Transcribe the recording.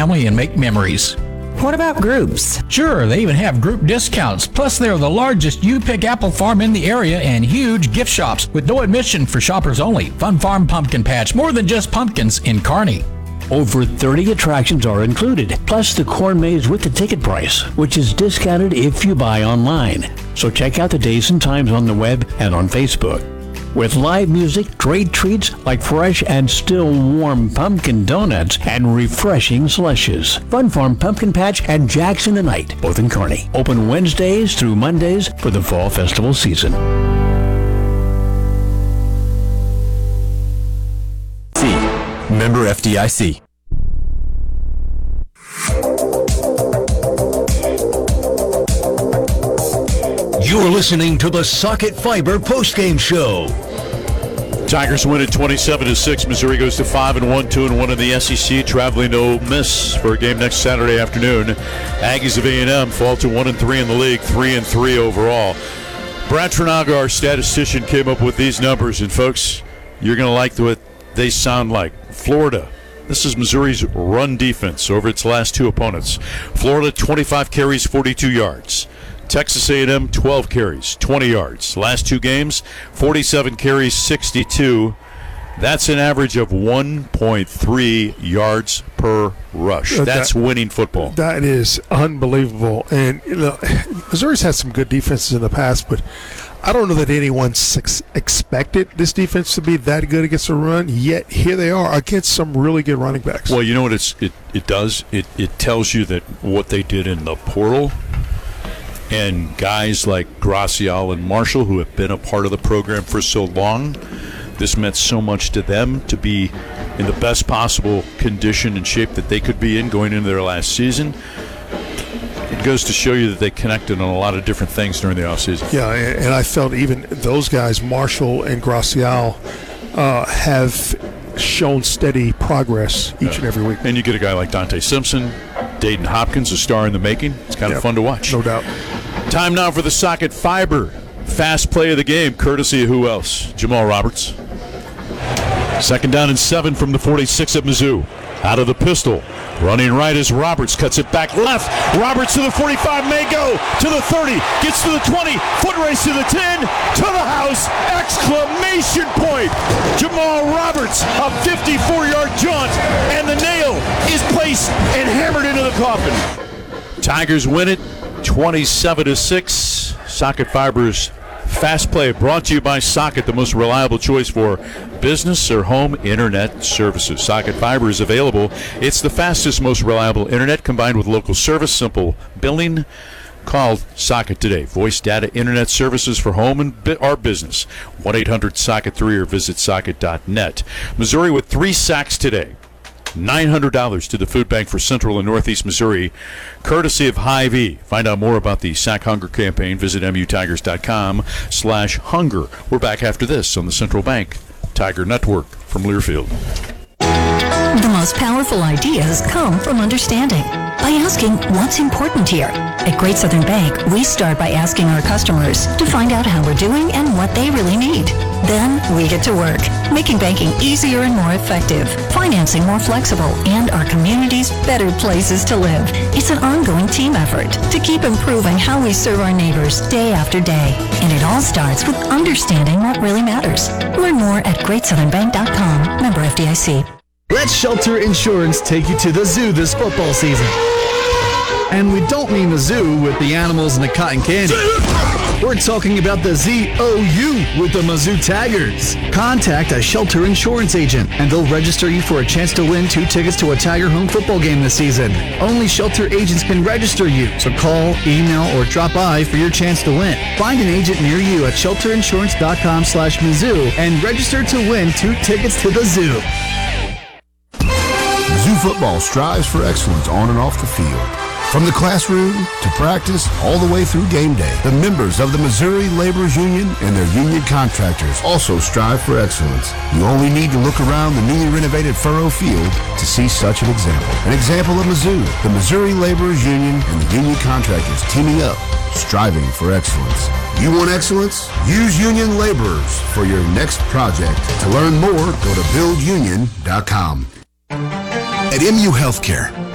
family and make memories. What about groups? Sure, they even have group discounts. Plus, they're the largest U-Pick apple farm in the area and huge gift shops with no admission for shoppers only. Fun Farm Pumpkin Patch, more than just pumpkins in Kearney. Over 30 attractions are included, plus the corn maze with the ticket price, which is discounted if you buy online. So check out the days and times on the web and on Facebook. With live music, great treats like fresh and still warm pumpkin donuts and refreshing slushes. Fun Farm Pumpkin Patch and Jackson Tonight, both in Kearney. Open Wednesdays through Mondays for the fall festival season. Member FDIC. You're listening to the Socket Fiber postgame show. Tigers win at 27-6. Missouri goes to 5-1, 2-1 in the SEC, traveling to Ole Miss for a game next Saturday afternoon. Aggies of A&M fall to 1-3 in the league, 3-3 overall. Brad Trinaga, our statistician, came up with these numbers, and folks, you're going to like what they sound like. Florida. This is Missouri's run defense over its last two opponents. Florida, 25 carries, 42 yards. Texas A&M, 12 carries, 20 yards. Last two games, 47 carries, 62. That's an average of 1.3 yards per rush. That's winning football. That is unbelievable. And Missouri's had some good defenses in the past, but I don't know that anyone expected this defense to be that good against a run, yet here they are against some really good running backs. Well, you know what it does? It tells you that what they did in the portal, and guys like Gracial and Marshall, who have been a part of the program for so long, this meant so much to them to be in the best possible condition and shape that they could be in going into their last season. It goes to show you that they connected on a lot of different things during the offseason. Yeah, and I felt even those guys, Marshall and Gracial, have shown steady progress each and every week. And you get a guy like Dante Simpson, Dayton Hopkins, a star in the making. It's kind of fun to watch. No doubt. Time now for the Socket Fiber fast play of the game, courtesy of who else? Jamal Roberts. 2nd down and 7 from the 46 at Mizzou. Out of the pistol. Running right as Roberts cuts it back left. Roberts to the 45, may go to the 30, gets to the 20, foot race to the 10, to the house, exclamation point. Jamal Roberts, a 54-yard jaunt, and the nail is placed and hammered into the coffin. Tigers win it 27-6. Socket Fibers Fast Play brought to you by Socket, the most reliable choice for business or home internet services. Socket Fiber is available. It's the fastest, most reliable internet combined with local service, simple billing. Call Socket today. Voice, data, internet services for home and our business. 1-800-SOCKET3 or visit socket.net. Missouri with 3 sacks today. $900 to the food bank for Central and Northeast Missouri, courtesy of Hy-Vee. Find out more about the Sack Hunger campaign. Visit mutigers.com/hunger. We're back after this on the Central Bank Tiger Network from Learfield. The most powerful ideas come from understanding. By asking what's important here. At Great Southern Bank, we start by asking our customers to find out how we're doing and what they really need. Then we get to work, making banking easier and more effective, financing more flexible, and our communities better places to live. It's an ongoing team effort to keep improving how we serve our neighbors day after day. And it all starts with understanding what really matters. Learn more at GreatSouthernBank.com. Member FDIC. Let Shelter Insurance take you to the zoo this football season. And we don't mean the zoo with the animals and the cotton candy. We're talking about the ZOU with the Mizzou Tigers. Contact a Shelter Insurance agent and they'll register you for a chance to win 2 tickets to a Tiger home football game this season. Only Shelter agents can register you, so call, email, or drop by for your chance to win. Find an agent near you at shelterinsurance.com/Mizzou and register to win 2 tickets to the zoo. Mizzou football strives for excellence on and off the field. From the classroom to practice, all the way through game day, the members of the Missouri Laborers Union and their union contractors also strive for excellence. You only need to look around the newly renovated Furrow Field to see such an example. An example of Mizzou, the Missouri Laborers Union and the union contractors teaming up, striving for excellence. You want excellence? Use Union Laborers for your next project. To learn more, go to buildunion.com. At MU Healthcare,